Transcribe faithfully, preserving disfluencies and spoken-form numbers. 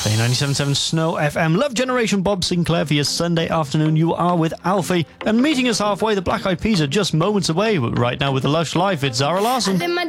Play ninety-seven point seven Snow F M. Love Generation, Bob Sinclair for your Sunday afternoon. You are with Alfie. And meeting us halfway, the Black Eyed Peas are just moments away. But right now with the Lush Life, it's Zara Larson.